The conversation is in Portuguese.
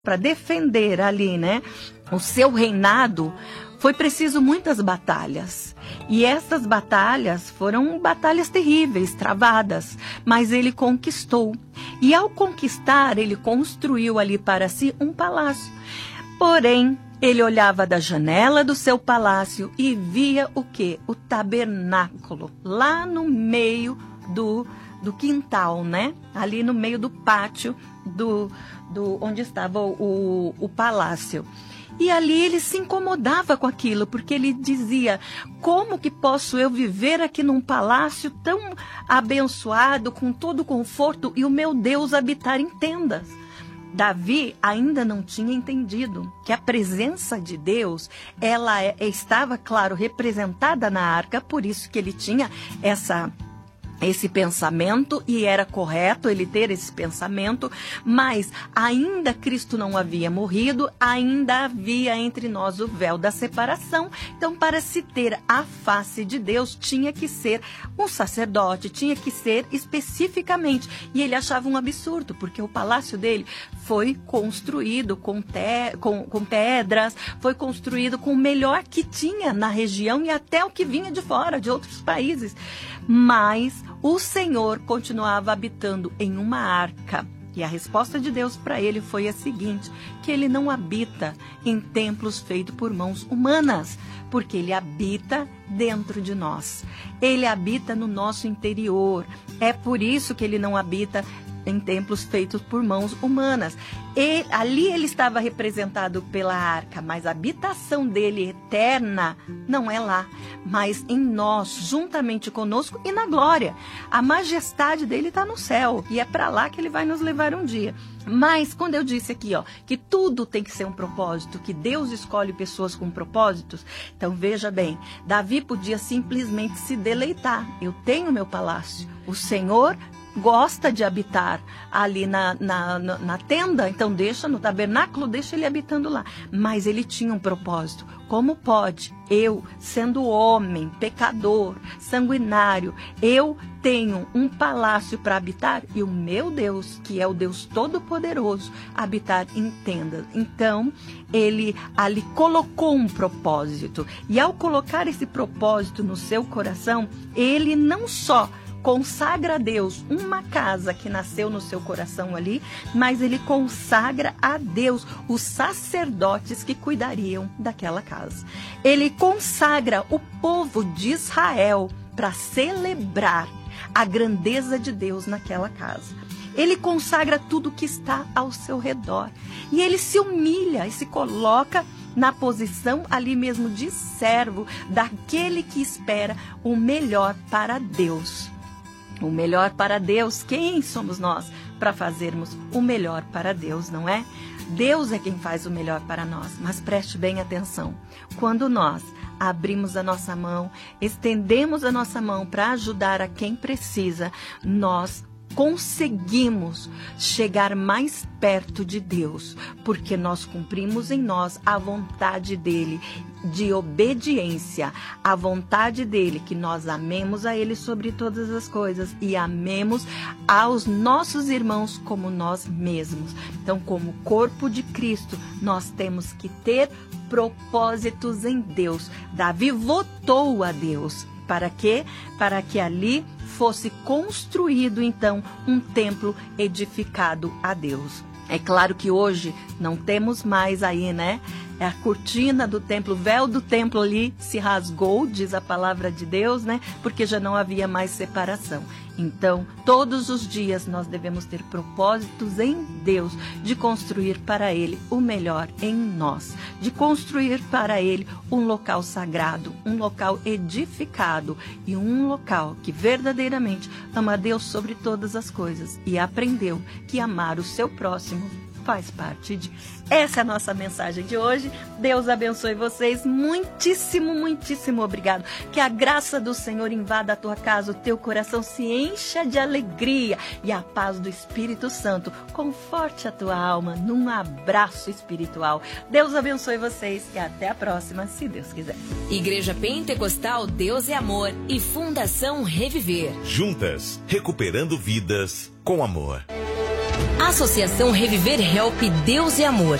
para defender ali, né, o seu reinado, foi preciso muitas batalhas. E essas batalhas foram batalhas terríveis, travadas, mas ele conquistou. E ao conquistar, ele construiu ali para si um palácio. Porém, ele olhava da janela do seu palácio e via o quê? O tabernáculo, lá no meio do quintal, né? Ali no meio do pátio onde estava o palácio. E ali ele se incomodava com aquilo, porque ele dizia: como que posso eu viver aqui num palácio tão abençoado, com todo conforto, e o meu Deus habitar em tendas? Davi ainda não tinha entendido que a presença de Deus, ela estava, claro, representada na arca, por isso que ele tinha esse pensamento, e era correto ele ter esse pensamento, mas ainda Cristo não havia morrido, ainda havia entre nós o véu da separação. Então, para se ter a face de Deus, tinha que ser um sacerdote, tinha que ser especificamente. E ele achava um absurdo, porque o palácio dele foi construído com pedras, foi construído com o melhor que tinha na região e até o que vinha de fora, de outros países. Mas o Senhor continuava habitando em uma arca. E a resposta de Deus para ele foi a seguinte: que ele não habita em templos feitos por mãos humanas, porque ele habita dentro de nós. Ele habita no nosso interior. É por isso que ele não habita em templos feitos por mãos humanas. Ali ele estava representado pela arca, mas a habitação dele eterna não é lá, mas em nós, juntamente conosco e na glória. A majestade dele está no céu, e é para lá que ele vai nos levar um dia. Mas quando eu disse aqui, que tudo tem que ser um propósito, que Deus escolhe pessoas com propósitos, então veja bem, Davi podia simplesmente se deleitar. Eu tenho meu palácio, o Senhor gosta de habitar ali na tenda, então deixa no tabernáculo, deixa ele habitando lá. Mas ele tinha um propósito. Como pode eu, sendo homem, pecador, sanguinário, eu tenho um palácio para habitar e o meu Deus, que é o Deus Todo-Poderoso, habitar em tendas? Então, ele ali colocou um propósito. E ao colocar esse propósito no seu coração, ele não só consagra a Deus uma casa que nasceu no seu coração ali, mas ele consagra a Deus os sacerdotes que cuidariam daquela casa. Ele consagra o povo de Israel para celebrar a grandeza de Deus naquela casa. Ele consagra tudo que está ao seu redor. E ele se humilha e se coloca na posição ali mesmo de servo, daquele que espera o melhor para Deus. O melhor para Deus, quem somos nós para fazermos o melhor para Deus, não é? Deus é quem faz o melhor para nós, mas preste bem atenção. Quando nós abrimos a nossa mão, estendemos a nossa mão para ajudar a quem precisa, nós conseguimos chegar mais perto de Deus, porque nós cumprimos em nós a vontade dele, de obediência, a vontade dele, que nós amemos a ele sobre todas as coisas e amemos aos nossos irmãos como nós mesmos. Então, como corpo de Cristo, nós temos que ter propósitos em Deus. Davi votou a Deus. Para quê? Para que ali fosse construído, então, um templo edificado a Deus. É claro que hoje não temos mais aí, né? A cortina do templo, o véu do templo ali se rasgou, diz a palavra de Deus, né? Porque já não havia mais separação. Então, todos os dias nós devemos ter propósitos em Deus de construir para Ele o melhor em nós, de construir para Ele um local sagrado, um local edificado e um local que verdadeiramente ama a Deus sobre todas as coisas e aprendeu que amar o seu próximo faz parte disso. Essa é a nossa mensagem de hoje. Deus abençoe vocês. Muitíssimo, muitíssimo obrigado. Que a graça do Senhor invada a tua casa, o teu coração se encha de alegria e a paz do Espírito Santo conforte a tua alma num abraço espiritual. Deus abençoe vocês e até a próxima, se Deus quiser. Igreja Pentecostal Deus é Amor e Fundação Reviver. Juntas, recuperando vidas com amor. Associação Reviver Help Deus e Amor.